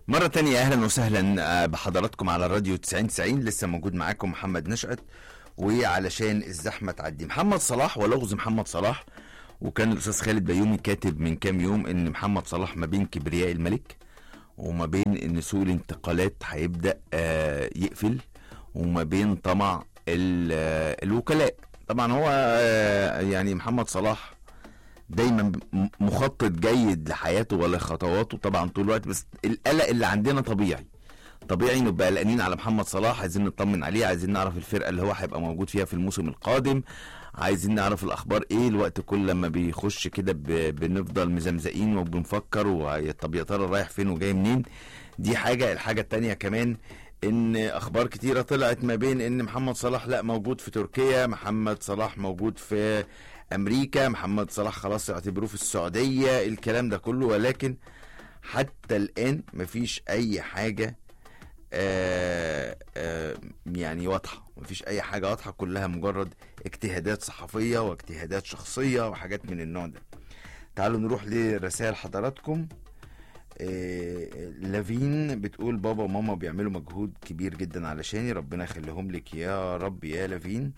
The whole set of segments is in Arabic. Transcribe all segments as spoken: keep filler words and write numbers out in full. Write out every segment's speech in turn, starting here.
مرة تانية أهلا وسهلا بحضراتكم على الراديو تسعين تسعين. لسه موجود معاكم محمد نشأت. وعلشان الزحمة تعدي محمد صلاح ولغز محمد صلاح، وكان الأستاذ خالد بيومي كاتب من كام يوم إن محمد صلاح ما بين كبرياء الملك وما بين إن سوق الانتقالات هيبدأ يقفل وما بين طمع الوكلاء. طبعا هو يعني محمد صلاح دايما مخطط جيد لحياته ولا خطواته طبعا طول الوقت، بس القلق اللي عندنا طبيعي طبيعي نبقى قلقانين على محمد صلاح، عايزين نطمن عليه، عايزين نعرف الفرقه اللي هو هيبقى موجود فيها في الموسم القادم، عايزين نعرف الاخبار ايه. الوقت كل لما بيخش كده بنفضل مزمزقين وبنفكر طب يا ترى رايح فين وجاي منين. دي حاجه. الحاجه التانيه كمان ان اخبار كتيره طلعت ما بين ان محمد صلاح لا موجود في تركيا، محمد صلاح موجود في امريكا، محمد صلاح خلاص يعتبروه في السعوديه، الكلام ده كله. ولكن حتى الان مفيش اي حاجه آآ آآ يعني واضحه، مفيش اي حاجه واضحه، كلها مجرد اجتهادات صحفيه واجتهادات شخصيه وحاجات من النوع ده. تعالوا نروح لرسائل حضراتكم. لافين بتقول بابا وماما بيعملوا مجهود كبير جدا علشاني، ربنا يخليهم لك يا رب يا لافين.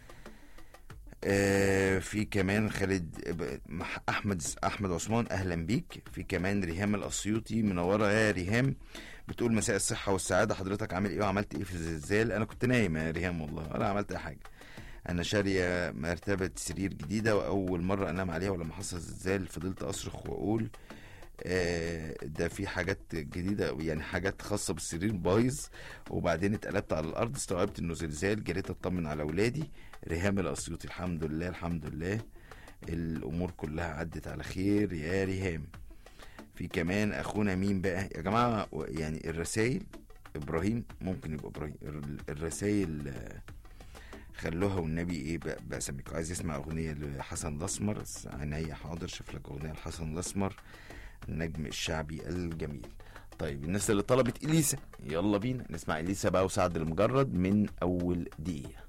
آه في كمان خالد احمد احمد عثمان اهلا بيك. في كمان ريهام الاسيوطي منوره يا ريهام، بتقول مساء الصحه والسعاده، حضرتك عامل ايه وعملت ايه في الزلزال؟ انا كنت نايم يا ريهام والله ولا عملت اي حاجه، انا شاريه مرتبه سرير جديده واول مره انام عليها، ولما حصل الزلزال فضلت اصرخ واقول آه ده في حاجات جديده يعني حاجات خاصه بالسرير بايظ، وبعدين اتقلبت على الارض استوعبت انه زلزال، جريت اطمن على اولادي. ريهام الاسيوطي الحمد لله الحمد لله الامور كلها عدت على خير يا ريهام. في كمان اخونا مين بقى يا جماعه؟ يعني الرسائل ابراهيم ممكن يبقى ابراهيم، الرسائل خلوها والنبي ايه بقى سميكوا عايز يسمع اغنيه لحسن الاسمر، عينيا حاضر شوف لك اغنيه لحسن الاسمر النجم الشعبي الجميل. طيب الناس اللي طلبت اليسا يلا بينا نسمع اليسا بقى وسعد المجرد من اول دقيقه.